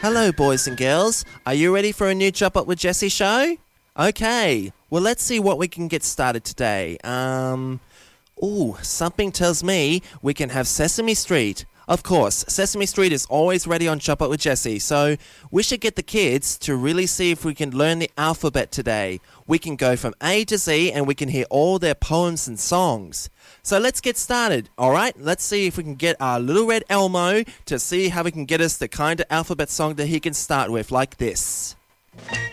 Hello, boys and girls. Are you ready for a new Chop Up with Jesse show? Okay, well, let's see what we can get started today. Something tells me we can have Sesame Street. Of course, Sesame Street is always ready on Chop Up with Jesse, so we should get the kids to really see if we can learn the alphabet today. We can go from A to Z and we can hear all their poems and songs. So let's get started, alright? Let's see if we can get our little red Elmo to see how we can get us the kind of alphabet song that he can start with, like this.